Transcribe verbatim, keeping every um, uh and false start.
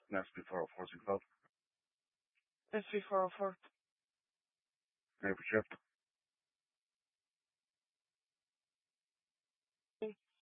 S P four oh four six twelve. S P four oh four. Ready for shift.